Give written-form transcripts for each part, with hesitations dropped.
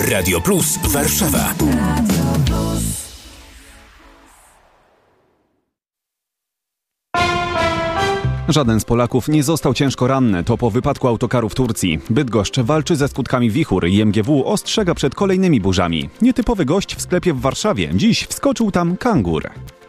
Radio Plus Warszawa. Żaden z Polaków nie został ciężko ranny. To po wypadku autokaru w Turcji. Bydgoszcz walczy ze skutkami wichur i MGW ostrzega przed kolejnymi burzami. Nietypowy gość w sklepie w Warszawie. Dziś wskoczył tam kangur.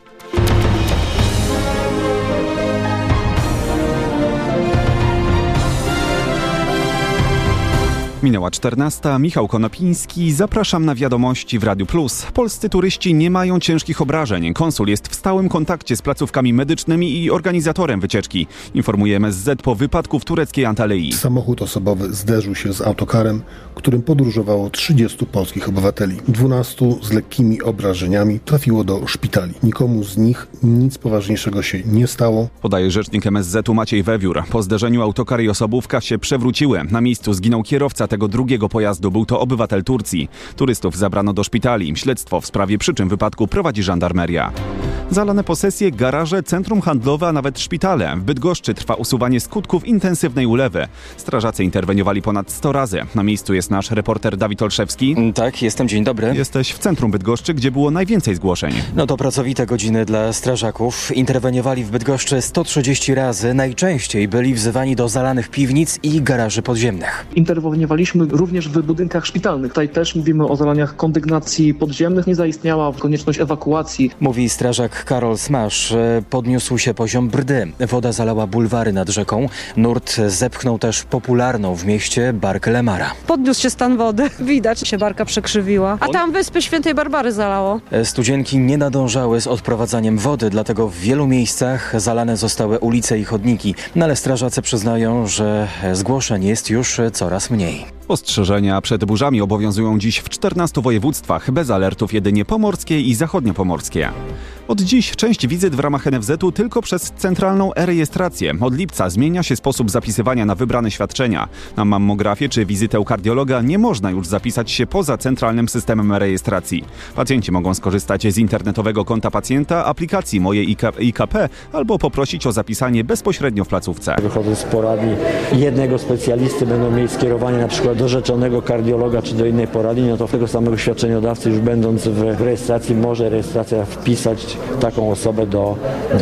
Minęła 14. Michał Konopiński. Zapraszam na wiadomości w Radiu Plus. Polscy turyści nie mają ciężkich obrażeń. Konsul jest w stałym kontakcie z placówkami medycznymi i organizatorem wycieczki. Informuje MSZ po wypadku w tureckiej Antalyi. Samochód osobowy zderzył się z autokarem, którym podróżowało 30 polskich obywateli. 12 z lekkimi obrażeniami trafiło do szpitali. Nikomu z nich nic poważniejszego się nie stało. Podaje rzecznik MSZ-u Maciej Wewiór. Po zderzeniu autokar i osobówka się przewróciły. Na miejscu zginął kierowca tego drugiego pojazdu. Był to obywatel Turcji. Turystów zabrano do szpitali. Śledztwo w sprawie przyczyn wypadku prowadzi żandarmeria. Zalane posesje, garaże, centrum handlowe, a nawet szpitale. W Bydgoszczy trwa usuwanie skutków intensywnej ulewy. Strażacy interweniowali ponad 100 razy. Na miejscu jest nasz reporter Dawid Olszewski. Tak, jestem. Dzień dobry. Jesteś w centrum Bydgoszczy, gdzie było najwięcej zgłoszeń. No to pracowite godziny dla strażaków. Interweniowali w Bydgoszczy 130 razy. Najczęściej byli wzywani do zalanych piwnic i garaży podziemnych. Interweniowaliśmy również w budynkach szpitalnych. Tutaj też mówimy o zalaniach kondygnacji podziemnych. Nie zaistniała konieczność ewakuacji. Mówi strażak Karol Smasz. Podniósł się poziom Brdy. Woda zalała bulwary nad rzeką. Nurt zepchnął też popularną w mieście barkę Lemara. Podniósł się stan wody. Widać, się barka przekrzywiła. A tam Wyspy Świętej Barbary zalało. Studzienki nie nadążały z odprowadzaniem wody, dlatego w wielu miejscach zalane zostały ulice i chodniki. No ale strażacy przyznają, że zgłoszeń jest już coraz mniej. Ostrzeżenia przed burzami obowiązują dziś w 14 województwach, bez alertów jedynie pomorskie i zachodniopomorskie. Od dziś część wizyt w ramach NFZ-u tylko przez centralną e-rejestrację. Od lipca zmienia się sposób zapisywania na wybrane świadczenia. Na mammografię czy wizytę u kardiologa nie można już zapisać się poza centralnym systemem e-rejestracji. Pacjenci mogą skorzystać z internetowego konta pacjenta, aplikacji Moje IKP albo poprosić o zapisanie bezpośrednio w placówce. Wychodząc z poradni jednego specjalisty będą mieli skierowanie na przykład do rzeczonego kardiologa czy do innej poradni, no to tego samego świadczeniodawcy już będąc w rejestracji może rejestracja wpisać taką osobę do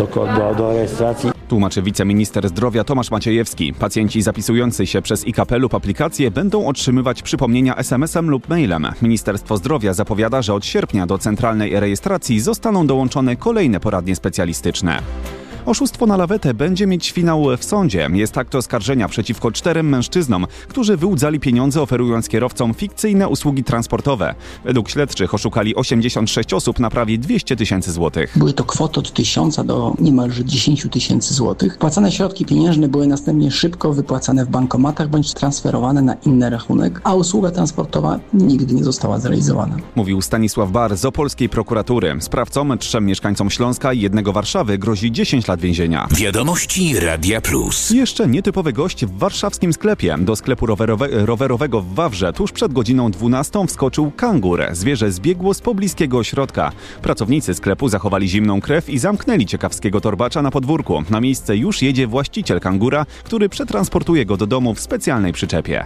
rejestracji. Tłumaczy wiceminister zdrowia Tomasz Maciejewski. Pacjenci zapisujący się przez IKP lub aplikację będą otrzymywać przypomnienia SMS-em lub mailem. Ministerstwo Zdrowia zapowiada, że od sierpnia do centralnej rejestracji zostaną dołączone kolejne poradnie specjalistyczne. Oszustwo na lawetę będzie mieć finał w sądzie. Jest akt oskarżenia przeciwko 4 mężczyznom, którzy wyłudzali pieniądze, oferując kierowcom fikcyjne usługi transportowe. Według śledczych oszukali 86 osób na prawie 200 tysięcy złotych. Były to kwoty od 1000 do niemalże 10 tysięcy złotych. Wpłacane środki pieniężne były następnie szybko wypłacane w bankomatach bądź transferowane na inny rachunek, a usługa transportowa nigdy nie została zrealizowana. Mówił Stanisław Bar z opolskiej prokuratury. Sprawcom, 3 mieszkańcom Śląska i 1 Warszawy grozi 10 lat więzienia. Wiadomości Radia Plus. Jeszcze nietypowy gość w warszawskim sklepie. Do sklepu rowerowego w Wawrze tuż przed godziną 12 wskoczył kangur. Zwierzę zbiegło z pobliskiego ośrodka. Pracownicy sklepu zachowali zimną krew i zamknęli ciekawskiego torbacza na podwórku. Na miejsce już jedzie właściciel kangura, który przetransportuje go do domu w specjalnej przyczepie.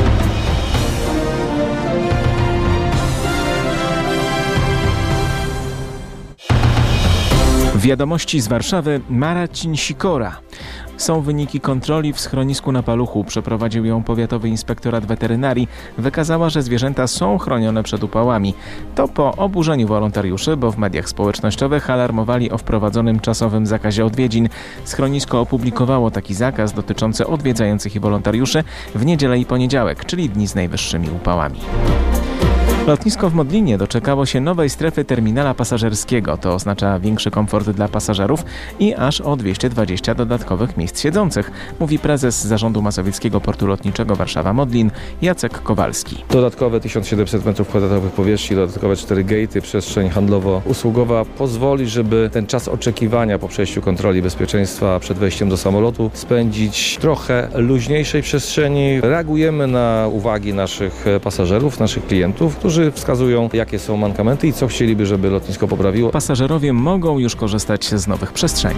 Wiadomości z Warszawy. Marcin Sikora. Są wyniki kontroli w schronisku na Paluchu. Przeprowadził ją powiatowy inspektorat weterynarii. Wykazała, że zwierzęta są chronione przed upałami. To po oburzeniu wolontariuszy, bo w mediach społecznościowych alarmowali o wprowadzonym czasowym zakazie odwiedzin. Schronisko opublikowało taki zakaz dotyczący odwiedzających i wolontariuszy w niedzielę i poniedziałek, czyli dni z najwyższymi upałami. Lotnisko w Modlinie doczekało się nowej strefy terminala pasażerskiego. To oznacza większy komfort dla pasażerów i aż o 220 dodatkowych miejsc siedzących, mówi prezes Zarządu Mazowieckiego Portu Lotniczego Warszawa-Modlin Jacek Kowalski. Dodatkowe 1700 m2 powierzchni, dodatkowe 4 gatey, przestrzeń handlowo-usługowa pozwoli, żeby ten czas oczekiwania po przejściu kontroli bezpieczeństwa przed wejściem do samolotu spędzić w trochę luźniejszej przestrzeni. Reagujemy na uwagi naszych pasażerów, naszych klientów, którzy wskazują, jakie są mankamenty i co chcieliby, żeby lotnisko poprawiło. Pasażerowie mogą już korzystać z nowych przestrzeni.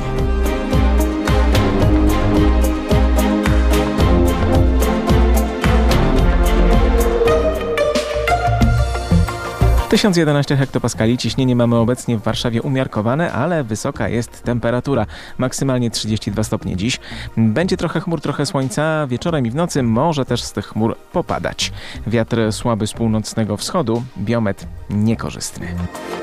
1011 hektopaskali. Ciśnienie mamy obecnie w Warszawie umiarkowane, ale wysoka jest temperatura. Maksymalnie 32 stopnie dziś. Będzie trochę chmur, trochę słońca. Wieczorem i w nocy może też z tych chmur popadać. Wiatr słaby z północnego wschodu. Biometr niekorzystny.